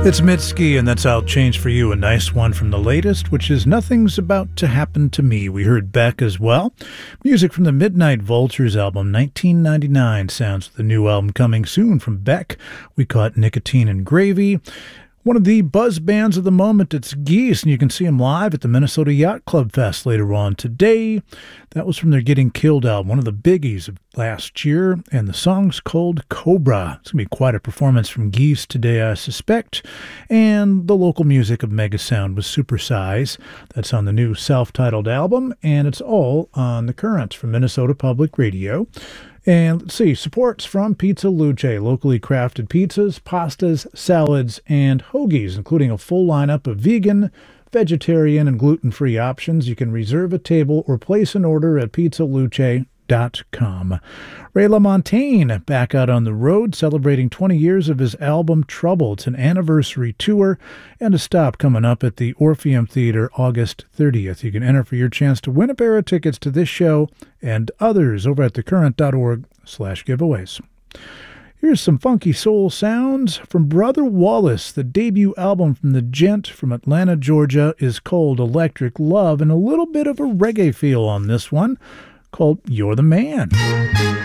It's Mitski, and that's I'll Change For You, a nice one from the latest, which is Nothing's About to Happen to Me. We heard Beck as well. Music from the Midnight Vultures album, 1999. Sounds of the new album coming soon from Beck. We caught Nicotine and Gravy. One of the buzz bands of the moment, it's Geese, and you can see them live at the Minnesota Yacht Club Fest later on today. That was from their Getting Killed album, one of the biggies of last year, and the song's called Cobra. It's going to be quite a performance from Geese today, I suspect. And the local music of Megasound was Supersize. That's on the new self-titled album, and it's all on The Currents from Minnesota Public Radio. And let's see, supports from Pizza Luce, locally crafted pizzas, pastas, salads, and hoagies, including a full lineup of vegan, vegetarian, and gluten-free options. You can reserve a table or place an order at pizzaluce.com. Ray LaMontagne back out on the road, celebrating 20 years of his album Trouble. It's an anniversary tour and a stop coming up at the Orpheum Theater August 30th. You can enter for your chance to win a pair of tickets to this show and others over at thecurrent.org/giveaways. Here's some funky soul sounds from Brother Wallace. The debut album from the gent from Atlanta, Georgia is called Electric Love, and a little bit of a reggae feel on this one called You're the Man.